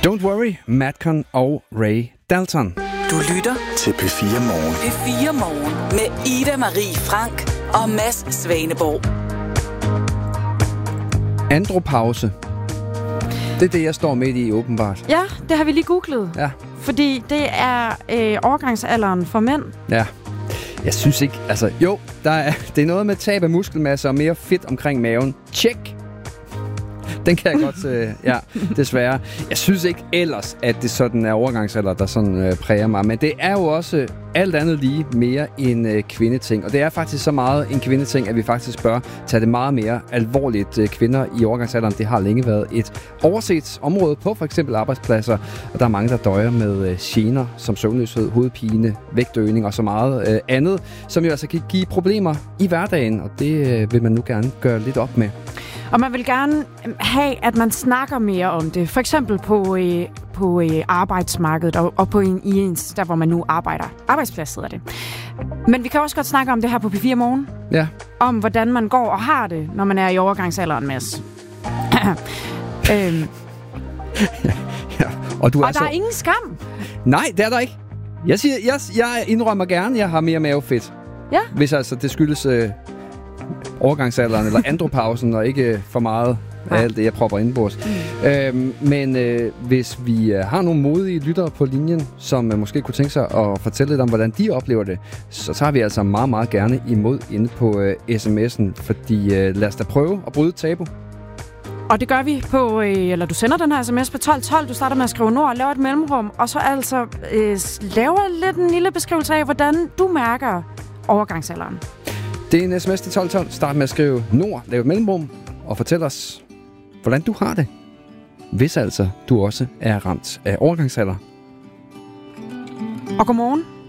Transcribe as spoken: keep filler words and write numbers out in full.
Don't Worry, Madcon og Ray Dalton. Du lytter til P fire Morgen. P fire Morgen med Ida Marie Frank og Mads Svaneborg. Andropause. Det er det, jeg står midt i, åbenbart. Ja, det har vi lige googlet. Ja. Fordi det er øh, overgangsalderen for mænd. Ja. Jeg synes ikke, altså jo, der er, det er noget med tab af muskelmasse og mere fedt omkring maven. Check. Den kan jeg godt, øh, ja, desværre. Jeg synes ikke ellers, at det sådan er overgangsalder, der sådan øh, præger mig. Men det er jo også alt andet lige mere en øh, kvindeting. Og det er faktisk så meget en kvindeting, at vi faktisk bør tage det meget mere alvorligt. Øh, kvinder i overgangsalderen, det har længe været et overset område på for eksempel arbejdspladser. Og der er mange, der døjer med øh, gener som søvnløshed, hovedpine, vægtøgning og så meget øh, andet, som jo altså kan give problemer i hverdagen. Og det øh, vil man nu gerne gøre lidt op med. Og man vil gerne have, at man snakker mere om det. For eksempel på, øh, på øh, arbejdsmarkedet og, og på en, i ens, der hvor man nu arbejder. Arbejdsplads hedder det. Men vi kan også godt snakke om det her på P fire Morgen. Ja. Om hvordan man går og har det, når man er i overgangsalderen, Mads. øhm. ja. Og, du er og der så... er ingen skam. Nej, det er der ikke. Jeg, siger, jeg, jeg indrømmer gerne, at jeg har mere mavefedt. Ja. Hvis altså det skyldes øh, overgangsalderen eller andropausen, og ikke for meget af alt det, jeg propper indenbords. Mm. Øhm, men øh, hvis vi øh, har nogle modige lyttere på linjen, som øh, måske kunne tænke sig at fortælle lidt om, hvordan de oplever det, så tager vi altså meget, meget gerne imod inde på øh, sms'en, fordi øh, lad os da prøve at bryde tabu. Og det gør vi på, øh, eller du sender den her sms på tolv tolv, du starter med at skrive nord, laver et mellemrum, og så altså øh, laver lidt en lille beskrivelse af, hvordan du mærker overgangsalderen. Det er en sms til tolv tolv. Start med at skrive nord, lav et mellemrum, og fortæl os, hvordan du har det, hvis altså du også er ramt af overgangsalder. Og godmorgen.